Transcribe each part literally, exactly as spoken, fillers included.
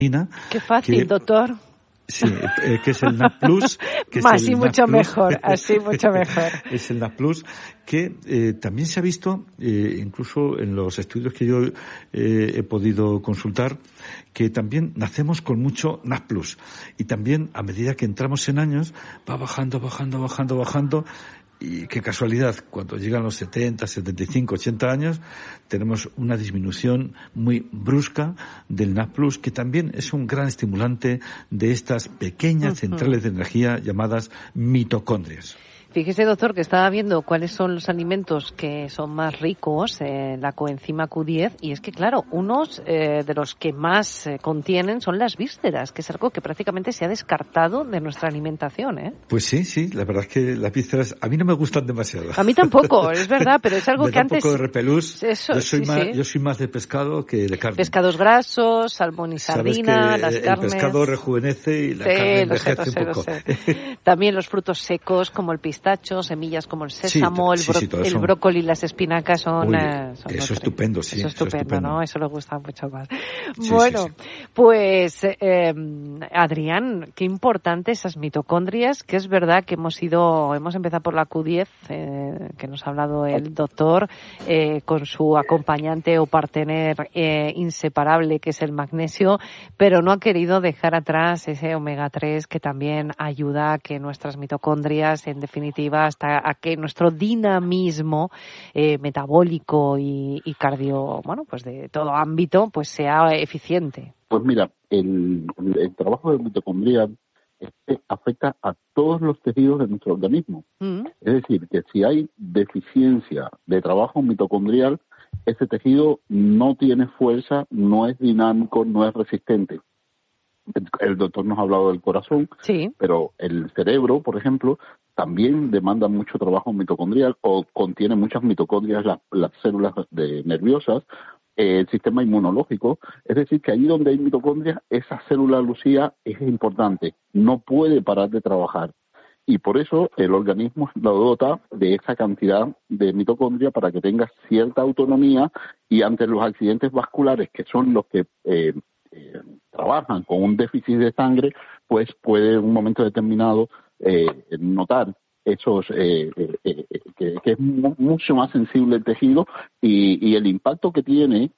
Qué fácil, que, doctor. Sí, eh, que es el N A C Plus. Que Más es el y mucho N A C Plus. mejor, así mucho mejor. Es el N A C Plus, que eh, también se ha visto, eh, incluso en los estudios que yo eh, he podido consultar, que también nacemos con mucho N A C Plus. Y también, a medida que entramos en años, va bajando, bajando, bajando, bajando. Y qué casualidad, cuando llegan los setenta, setenta y cinco, ochenta años, tenemos una disminución muy brusca del N A C Plus, que también es un gran estimulante de estas pequeñas uh-huh. centrales de energía llamadas mitocondrias. Fíjese, doctor, que estaba viendo cuáles son los alimentos que son más ricos en la coenzima Q diez, y es que, claro, unos eh, de los que más eh, contienen son las vísceras, que es algo que prácticamente se ha descartado de nuestra alimentación, ¿eh? Pues sí, sí, la verdad es que las vísceras a mí no me gustan demasiado. A mí tampoco, es verdad, pero es algo me que da antes... un poco de repelús. Eso, yo, soy sí, más, sí. yo soy más de pescado que de carne. Pescados grasos, salmón y sardina, las el carnes... El pescado rejuvenece y la sí, carne lo sé, envejece lo sé, un poco. Lo sé. También los frutos secos como el pistacho, semillas como el sésamo, sí, el, bro- sí, sí, el son... brócoli y las espinacas son... Uy, eh, son eso es estupendo, sí. Eso es estupendo, estupendo, ¿no? Eso le gusta mucho más. Sí, bueno, sí, sí. pues, eh, Adrián, qué importante esas mitocondrias, que es verdad que hemos ido, hemos empezado por la Q diez, eh, que nos ha hablado el doctor, eh, con su acompañante o partener eh, inseparable, que es el magnesio, pero no ha querido dejar atrás ese omega tres que también ayuda a que nuestras mitocondrias, en definitiva, hasta a que nuestro dinamismo eh, metabólico y, y cardio, bueno, pues de todo ámbito, pues sea eficiente. Pues mira, el, el trabajo de mitocondria este, afecta a todos los tejidos de nuestro organismo. Mm. Es decir, que si hay deficiencia de trabajo mitocondrial, ese tejido no tiene fuerza, no es dinámico, no es resistente. El doctor nos ha hablado del corazón, sí. Pero el cerebro, por ejemplo, también demanda mucho trabajo mitocondrial o contiene muchas mitocondrias, las, las células de, nerviosas, eh, el sistema inmunológico. Es decir, que allí donde hay mitocondrias, esa célula, Lucía, es importante, no puede parar de trabajar. Y por eso el organismo lo dota de esa cantidad de mitocondria para que tenga cierta autonomía y ante los accidentes vasculares, que son los que... Eh, Eh, trabajan con un déficit de sangre, pues puede en un momento determinado eh, notar esos eh, eh, eh, que, que es mu- mucho más sensible el tejido y, y el impacto que tiene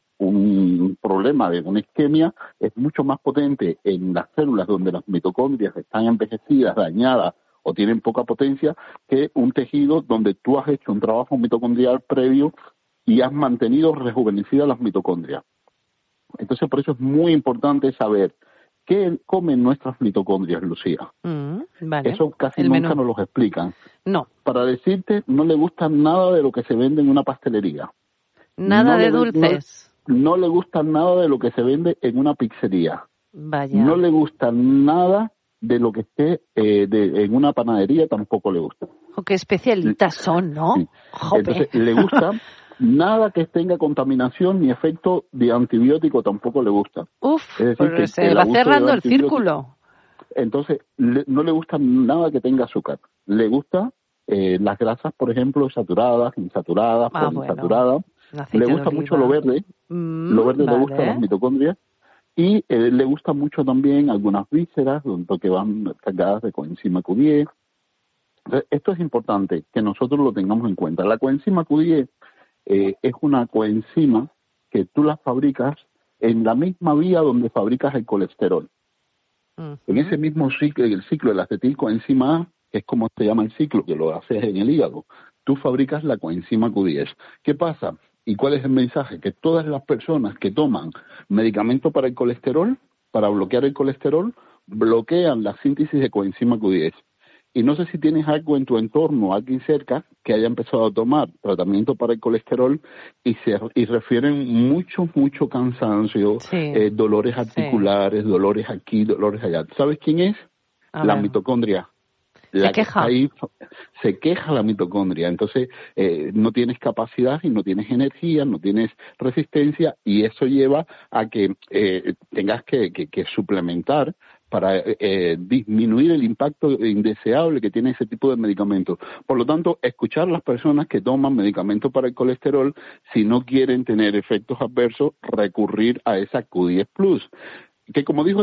un problema de una isquemia es mucho más potente en las células donde las mitocondrias están envejecidas, dañadas o tienen poca potencia, que un tejido donde tú has hecho un trabajo mitocondrial previo y has mantenido rejuvenecidas las mitocondrias. Entonces, por eso es muy importante saber qué comen nuestras mitocondrias, Lucía. Mm, vale. Eso casi El nunca menú. Nos lo explican. No. Para decirte, no le gusta nada de lo que se vende en una pastelería. Nada no de le, dulces. No, no le gusta nada de lo que se vende en una pizzería. Vaya. No le gusta nada de lo que esté eh, de, en una panadería, tampoco le gusta. Oh, qué especialitas son, ¿no? Sí. Entonces, le gusta... Nada que tenga contaminación ni efecto de antibiótico tampoco le gusta. Uf, es decir, pero que se el va cerrando el antibiótico, círculo. Entonces, le, no le gusta nada que tenga azúcar. Le gusta eh, las grasas, por ejemplo, saturadas, insaturadas, ah, poliinsaturadas. Bueno, le gusta mucho lo verde. Mm, lo verde vale. le gusta a las mitocondrias. Y eh, le gusta mucho también algunas vísceras, que van cargadas de coenzima Q diez. Entonces, esto es importante que nosotros lo tengamos en cuenta. La coenzima Q diez Eh, es una coenzima que tú la fabricas en la misma vía donde fabricas el colesterol. Uh-huh. En ese mismo ciclo, el ciclo de la acetilcoenzima A, que es como se llama el ciclo, que lo haces en el hígado, tú fabricas la coenzima Q diez. ¿Qué pasa? ¿Y cuál es el mensaje? Que todas las personas que toman medicamento para el colesterol, para bloquear el colesterol, bloquean la síntesis de coenzima Q diez. Y no sé si tienes algo en tu entorno, alguien cerca, que haya empezado a tomar tratamiento para el colesterol y se y refieren mucho, mucho cansancio, sí. eh, dolores articulares, sí. dolores aquí, dolores allá. ¿Sabes quién es? A la ver. mitocondria. La se queja. Que ahí, se queja la mitocondria. Entonces, eh, no tienes capacidad y no tienes energía, no tienes resistencia y eso lleva a que eh, tengas que, que, que suplementar para eh, disminuir el impacto indeseable que tiene ese tipo de medicamentos. Por lo tanto, escuchar a las personas que toman medicamentos para el colesterol, si no quieren tener efectos adversos, recurrir a esa Q diez plus. que como dijo